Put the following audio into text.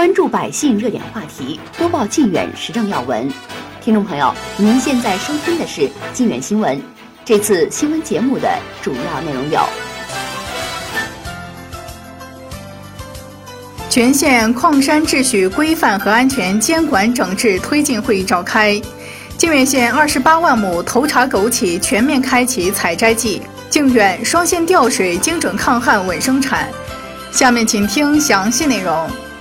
关注百姓热点话题，播报靖远时政要闻。听众朋友，您现在收听的是靖远新闻。这次新闻节目的主要内容有： 全县矿山秩序规范和安全监管整治推进会议召开。靖远县28万亩头茬枸杞全面开启采摘季。靖远双线调水精准抗旱稳生产。下面请听详细内容。